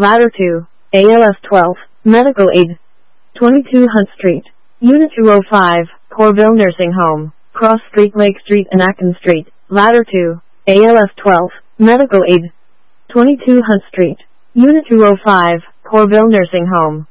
Ladder 2, ALF 12, Medical Aid. 22 Hunt Street, Unit 205, Corville Nursing Home, Cross Street, Lake Street and Acton Street. Ladder 2, ALF 12, Medical Aid. 22 Hunt Street, Unit 205, Corville Nursing Home.